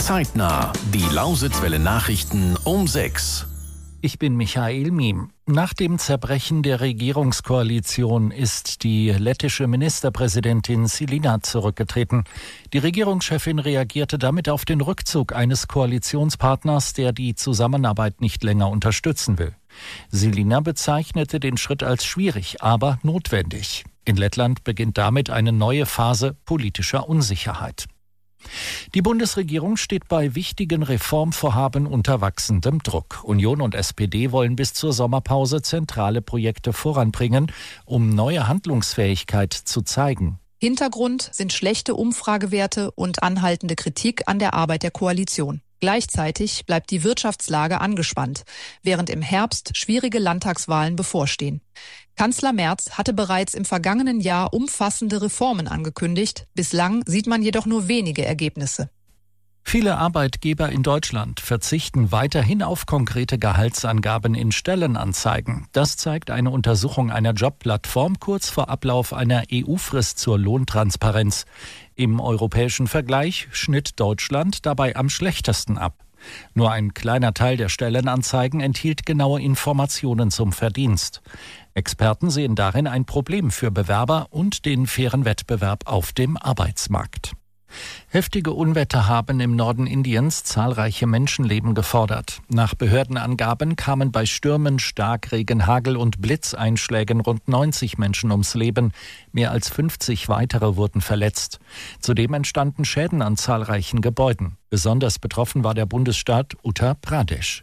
Zeitnah. Die Lausitzwelle Nachrichten um 6. Ich bin Michael Miem. Nach dem Zerbrechen der Regierungskoalition ist die lettische Ministerpräsidentin Silina zurückgetreten. Die Regierungschefin reagierte damit auf den Rückzug eines Koalitionspartners, der die Zusammenarbeit nicht länger unterstützen will. Silina bezeichnete den Schritt als schwierig, aber notwendig. In Lettland beginnt damit eine neue Phase politischer Unsicherheit. Die Bundesregierung steht bei wichtigen Reformvorhaben unter wachsendem Druck. Union und SPD wollen bis zur Sommerpause zentrale Projekte voranbringen, um neue Handlungsfähigkeit zu zeigen. Hintergrund sind schlechte Umfragewerte und anhaltende Kritik an der Arbeit der Koalition. Gleichzeitig bleibt die Wirtschaftslage angespannt, während im Herbst schwierige Landtagswahlen bevorstehen. Kanzler Merz hatte bereits im vergangenen Jahr umfassende Reformen angekündigt. Bislang sieht man jedoch nur wenige Ergebnisse. Viele Arbeitgeber in Deutschland verzichten weiterhin auf konkrete Gehaltsangaben in Stellenanzeigen. Das zeigt eine Untersuchung einer Jobplattform kurz vor Ablauf einer EU-Frist zur Lohntransparenz. Im europäischen Vergleich schnitt Deutschland dabei am schlechtesten ab. Nur ein kleiner Teil der Stellenanzeigen enthielt genaue Informationen zum Verdienst. Experten sehen darin ein Problem für Bewerber und den fairen Wettbewerb auf dem Arbeitsmarkt. Heftige Unwetter haben im Norden Indiens zahlreiche Menschenleben gefordert. Nach Behördenangaben kamen bei Stürmen, Starkregen, Hagel und Blitzeinschlägen rund 90 Menschen ums Leben. Mehr als 50 weitere wurden verletzt. Zudem entstanden Schäden an zahlreichen Gebäuden. Besonders betroffen war der Bundesstaat Uttar Pradesh.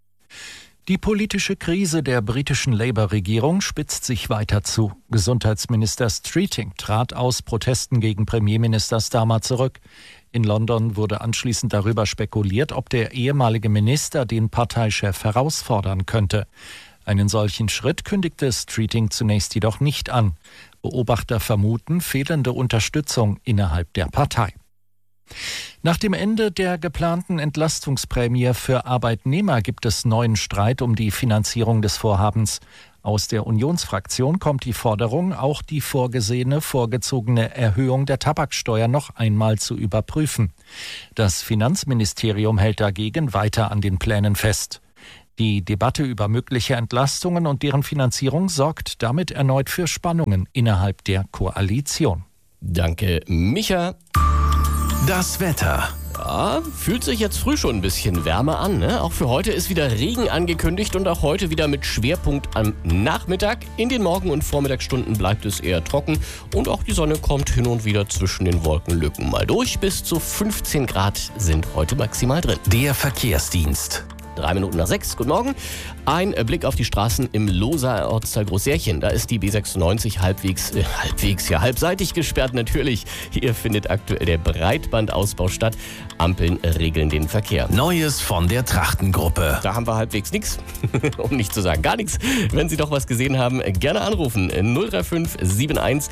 Die politische Krise der britischen Labour-Regierung spitzt sich weiter zu. Gesundheitsminister Streeting trat aus Protesten gegen Premierminister Starmer zurück. In London wurde anschließend darüber spekuliert, ob der ehemalige Minister den Parteichef herausfordern könnte. Einen solchen Schritt kündigte Streeting zunächst jedoch nicht an. Beobachter vermuten fehlende Unterstützung innerhalb der Partei. Nach dem Ende der geplanten Entlastungsprämie für Arbeitnehmer gibt es neuen Streit um die Finanzierung des Vorhabens. Aus der Unionsfraktion kommt die Forderung, auch die vorgezogene Erhöhung der Tabaksteuer noch einmal zu überprüfen. Das Finanzministerium hält dagegen weiter an den Plänen fest. Die Debatte über mögliche Entlastungen und deren Finanzierung sorgt damit erneut für Spannungen innerhalb der Koalition. Danke, Micha. Das Wetter. Ja, fühlt sich jetzt früh schon ein bisschen wärmer an, ne? Auch für heute ist wieder Regen angekündigt und auch heute wieder mit Schwerpunkt am Nachmittag. In den Morgen- und Vormittagsstunden bleibt es eher trocken und auch die Sonne kommt hin und wieder zwischen den Wolkenlücken mal durch. Bis zu 15 Grad sind heute maximal drin. Der Verkehrsdienst. 3 Minuten nach 6. Guten Morgen. Ein Blick auf die Straßen im Loser Ortsteil Großsärchen. Da ist die B96 halbseitig gesperrt natürlich. Hier findet aktuell der Breitbandausbau statt. Ampeln regeln den Verkehr. Neues von der Trachtengruppe. Da haben wir halbwegs nichts, um nicht zu sagen gar nichts. Wenn Sie doch was gesehen haben, gerne anrufen. 035 71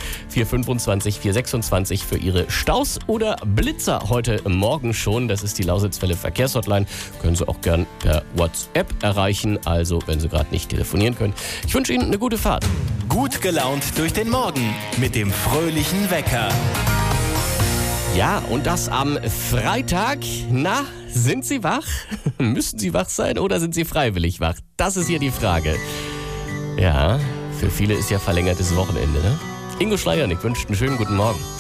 425 426 für Ihre Staus oder Blitzer heute Morgen schon. Das ist die Lausitzwelle Verkehrshotline. Können Sie auch gern per WhatsApp erreichen, also wenn Sie gerade nicht telefonieren können. Ich wünsche Ihnen eine gute Fahrt. Gut gelaunt durch den Morgen mit dem fröhlichen Wecker. Ja, und das am Freitag. Na, sind Sie wach? Müssen Sie wach sein oder sind Sie freiwillig wach? Das ist hier die Frage. Ja, für viele ist ja verlängertes Wochenende, ne? Ingo Schleiernick wünscht einen schönen guten Morgen.